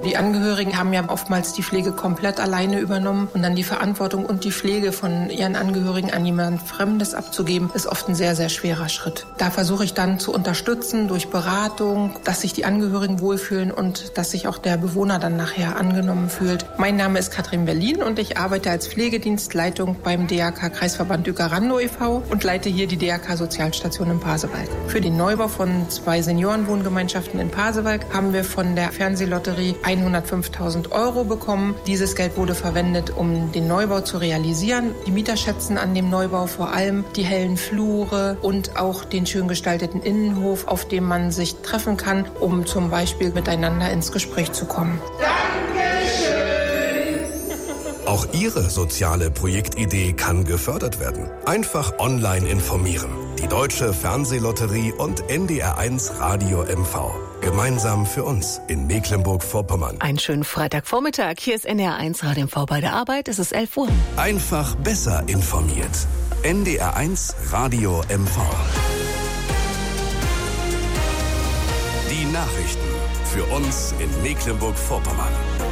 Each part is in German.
Die Angehörigen haben ja oftmals die Pflege komplett alleine übernommen und dann die Verantwortung und die Pflege von ihren Angehörigen an jemand Fremdes abzugeben, ist oft ein sehr, sehr schwerer Schritt. Da versuche ich dann zu unterstützen durch Beratung, dass sich die Angehörigen wohlfühlen und dass sich auch der Bewohner dann nachher angenommen fühlt. Mein Name ist Katrin Berlin und ich arbeite als Pflegedienstleitung beim DRK Kreisverband Uecker-Randow e.V. und leite hier die DRK Sozialstation in Pasewalk. Für den Neubau von 2 Seniorenwohngemeinschaften in Pasewalk haben wir von der Fernsehlotterie 105.000 € bekommen. Dieses Geld wurde verwendet, um den Neubau zu realisieren. Die Mieter schätzen an dem Neubau vor allem die hellen Flure und auch den schön gestalteten Innenhof, auf dem man sich treffen kann, um zum Beispiel miteinander ins Gespräch zu kommen. Auch Ihre soziale Projektidee kann gefördert werden. Einfach online informieren. Die Deutsche Fernsehlotterie und NDR1 Radio MV. Gemeinsam für uns in Mecklenburg-Vorpommern. Einen schönen Freitagvormittag. Hier ist NDR1 Radio MV bei der Arbeit. Es ist 11 Uhr. Einfach besser informiert. NDR1 Radio MV. Die Nachrichten für uns in Mecklenburg-Vorpommern.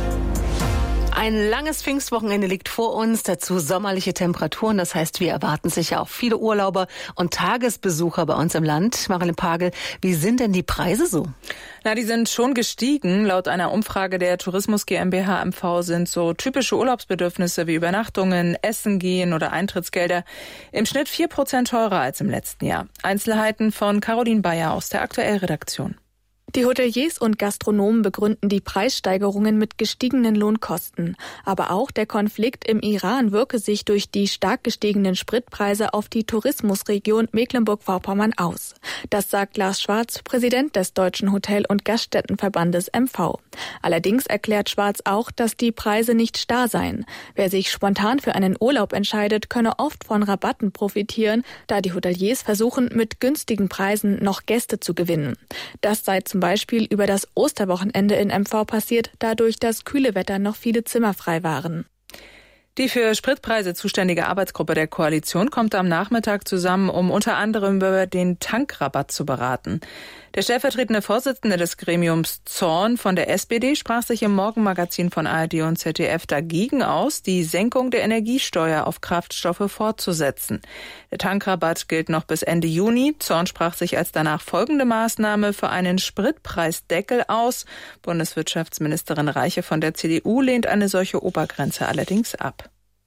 Ein langes Pfingstwochenende liegt vor uns, dazu sommerliche Temperaturen. Das heißt, wir erwarten sicher auch viele Urlauber und Tagesbesucher bei uns im Land. Marilyn Pagel, wie sind denn die Preise so? Na, die sind schon gestiegen. Laut einer Umfrage der Tourismus GmbH MV sind so typische Urlaubsbedürfnisse wie Übernachtungen, Essen gehen oder Eintrittsgelder im Schnitt 4% teurer als im letzten Jahr. Einzelheiten von Caroline Bayer aus der Aktuell-Redaktion. Die Hoteliers und Gastronomen begründen die Preissteigerungen mit gestiegenen Lohnkosten. Aber auch der Konflikt im Iran wirke sich durch die stark gestiegenen Spritpreise auf die Tourismusregion Mecklenburg-Vorpommern aus. Das sagt Lars Schwarz, Präsident des Deutschen Hotel- und Gaststättenverbandes MV. Allerdings erklärt Schwarz auch, dass die Preise nicht starr seien. Wer sich spontan für einen Urlaub entscheidet, könne oft von Rabatten profitieren, da die Hoteliers versuchen, mit günstigen Preisen noch Gäste zu gewinnen. Das sei zum Beispiel über das Osterwochenende in MV passiert, da durch das kühle Wetter noch viele Zimmer frei waren. Die für Spritpreise zuständige Arbeitsgruppe der Koalition kommt am Nachmittag zusammen, um unter anderem über den Tankrabatt zu beraten. Der stellvertretende Vorsitzende des Gremiums Zorn von der SPD sprach sich im Morgenmagazin von ARD und ZDF dagegen aus, die Senkung der Energiesteuer auf Kraftstoffe fortzusetzen. Der Tankrabatt gilt noch bis Ende Juni. Zorn sprach sich als danach folgende Maßnahme für einen Spritpreisdeckel aus. Bundeswirtschaftsministerin Reiche von der CDU lehnt eine solche Obergrenze allerdings ab.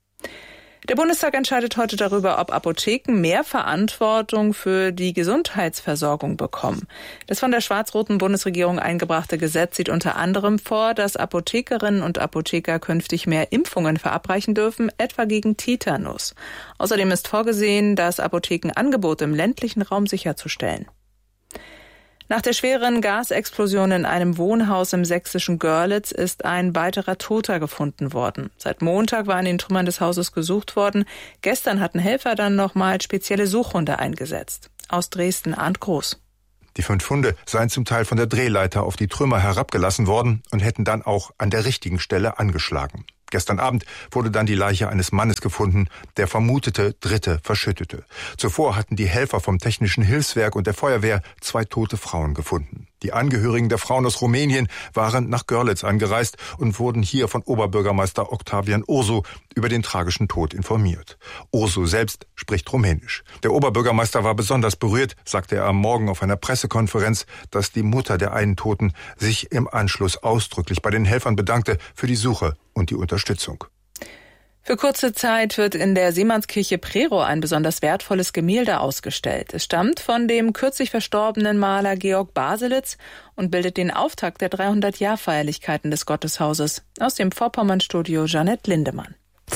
Der Bundestag entscheidet heute darüber, ob Apotheken mehr Verantwortung für die Gesundheitsversorgung bekommen. Das von der schwarz-roten Bundesregierung eingebrachte Gesetz sieht unter anderem vor, dass Apothekerinnen und Apotheker künftig mehr Impfungen verabreichen dürfen, etwa gegen Tetanus. Außerdem ist vorgesehen, das Apothekenangebot im ländlichen Raum sicherzustellen. Nach der schweren Gasexplosion in einem Wohnhaus im sächsischen Görlitz ist ein weiterer Toter gefunden worden. Seit Montag war in den Trümmern des Hauses gesucht worden. Gestern hatten Helfer dann nochmal spezielle Suchhunde eingesetzt. Aus Dresden, Arndt Groß. Die 5 Hunde seien zum Teil von der Drehleiter auf die Trümmer herabgelassen worden und hätten dann auch an der richtigen Stelle angeschlagen. Gestern Abend wurde dann die Leiche eines Mannes gefunden, der vermutete Dritte verschüttete. Zuvor hatten die Helfer vom Technischen Hilfswerk und der Feuerwehr 2 tote Frauen gefunden. Die Angehörigen der Frauen aus Rumänien waren nach Görlitz angereist und wurden hier von Oberbürgermeister Octavian Ursu über den tragischen Tod informiert. Ursu selbst spricht Rumänisch. Der Oberbürgermeister war besonders berührt, sagte er am Morgen auf einer Pressekonferenz, dass die Mutter der einen Toten sich im Anschluss ausdrücklich bei den Helfern bedankte für die Suche und die Unterstützung. Für kurze Zeit wird in der Seemannskirche Prerow ein besonders wertvolles Gemälde ausgestellt. Es stammt von dem kürzlich verstorbenen Maler Georg Baselitz und bildet den Auftakt der 300-Jahr-Feierlichkeiten des Gotteshauses. Aus dem Vorpommern-Studio Jeanette Lindemann.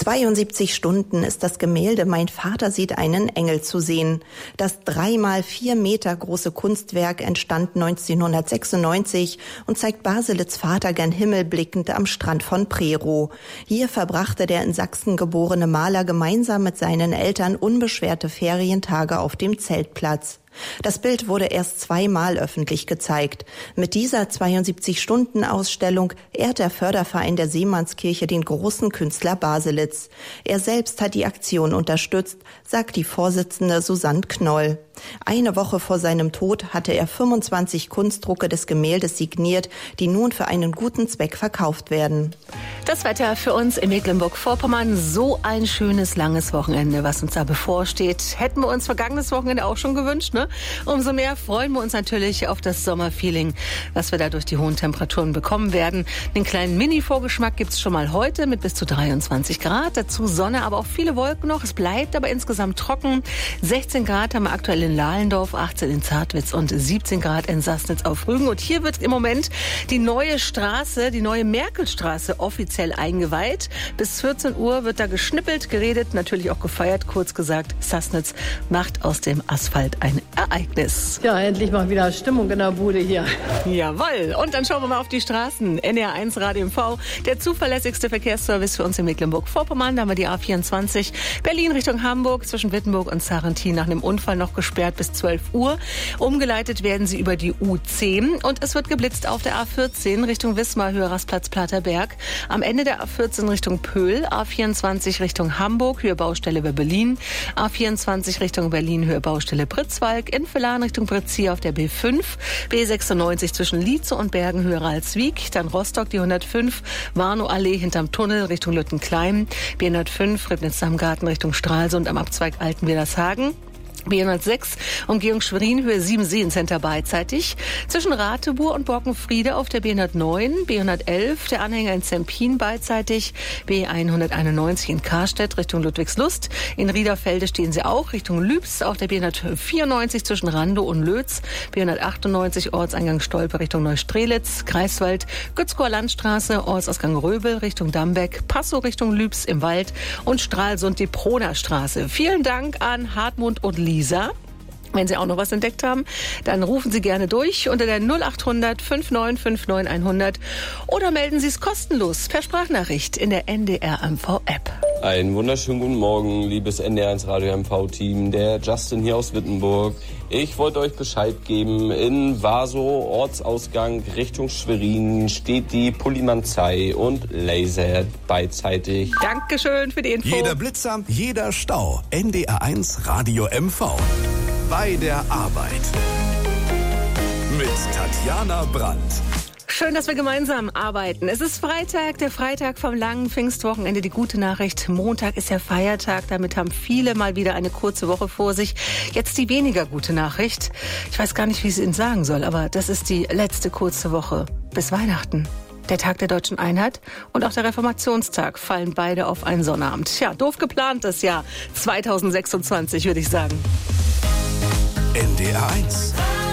72 Stunden ist das Gemälde Mein Vater sieht einen Engel zu sehen. Das 3x4 Meter große Kunstwerk entstand 1996 und zeigt Baselitz Vater gen Himmel blickend am Strand von Prerow. Hier verbrachte der in Sachsen geborene Maler gemeinsam mit seinen Eltern unbeschwerte Ferientage auf dem Zeltplatz. Das Bild wurde erst 2-mal öffentlich gezeigt. Mit dieser 72-Stunden-Ausstellung ehrt der Förderverein der Seemannskirche den großen Künstler Baselitz. Er selbst hat die Aktion unterstützt, sagt die Vorsitzende Susanne Knoll. Eine Woche vor seinem Tod hatte er 25 Kunstdrucke des Gemäldes signiert, die nun für einen guten Zweck verkauft werden. Das Wetter für uns in Mecklenburg-Vorpommern, so ein schönes, langes Wochenende, was uns da bevorsteht. Hätten wir uns vergangenes Wochenende auch schon gewünscht, ne? Umso mehr freuen wir uns natürlich auf das Sommerfeeling, was wir da durch die hohen Temperaturen bekommen werden. Den kleinen Mini-Vorgeschmack gibt's schon mal heute mit bis zu 23 Grad. Dazu Sonne, aber auch viele Wolken noch. Es bleibt aber insgesamt trocken. 16 Grad haben wir aktuell in Lahlendorf, 18 in Zartwitz und 17 Grad in Sassnitz auf Rügen. Und hier wird im Moment die neue Straße, die neue Merkelstraße offiziell eingeweiht. Bis 14 Uhr wird da geschnippelt, geredet, natürlich auch gefeiert. Kurz gesagt, Sassnitz macht aus dem Asphalt ein Ereignis. Ja, endlich mal wieder Stimmung in der Bude hier. Jawohl. Und dann schauen wir mal auf die Straßen. NDR1 Radio MV, der zuverlässigste Verkehrsservice für uns in Mecklenburg-Vorpommern. Da haben wir die A24 Berlin Richtung Hamburg zwischen Wittenburg und Sarrentin nach einem Unfall noch gesperrt bis 12 Uhr. Umgeleitet werden sie über die U10 und es wird geblitzt auf der A14 Richtung Wismar, Höhe Rastplatz Platerberg. Am Ende der A14 Richtung Pöhl, A24 Richtung Hamburg, Höhe Baustelle bei Berlin, A24 Richtung Berlin, Höhe Baustelle Pritzwalk, in Villahn Richtung Britzi auf der B5, B96 zwischen Lietze und Bergen, Höhe Ralswiek, dann Rostock die 105, Warnow-Allee hinterm Tunnel Richtung Lüttenklein, B105 Ribnitz am Garten Richtung Stralsund am Abzweig Altenwedershagen. B106, Umgehung Schwerin, Höhe 7 Center beidseitig. Zwischen Ratebur und Borkenfriede auf der B109, B111, der Anhänger in Zempin beidseitig, B191 in Karstedt Richtung Ludwigslust. In Riederfelde stehen sie auch Richtung Lübs auf der B194 zwischen Randow und Lötz, B198 Ortseingang Stolpe Richtung Neustrelitz, Greifswald, Gützkower Landstraße, Ortsausgang Röbel Richtung Dambeck, Passow Richtung Lübs im Wald und Stralsund die Proner Straße. Vielen Dank an Hartmut und Lisa. Wenn Sie auch noch was entdeckt haben, dann rufen Sie gerne durch unter der 0800 5959 100 oder melden Sie es kostenlos per Sprachnachricht in der NDR MV App. Einen wunderschönen guten Morgen, liebes NDR1 Radio MV Team, der Justin hier aus Wittenburg. Ich wollte euch Bescheid geben, in Wasow, Ortsausgang Richtung Schwerin, steht die Polymanzei und lasert beidseitig. Dankeschön für die Info. Jeder Blitzer, jeder Stau. NDR1 Radio MV. Bei der Arbeit. Mit Tatjana Brandt. Schön, dass wir gemeinsam arbeiten. Es ist Freitag, der Freitag vom langen Pfingstwochenende. Die gute Nachricht, Montag ist ja Feiertag. Damit haben viele mal wieder eine kurze Woche vor sich. Jetzt die weniger gute Nachricht. Ich weiß gar nicht, wie ich es Ihnen sagen soll, aber das ist die letzte kurze Woche bis Weihnachten. Der Tag der Deutschen Einheit und auch der Reformationstag fallen beide auf einen Sonnabend. Ja, doof geplant das Jahr 2026, würde ich sagen. NDR1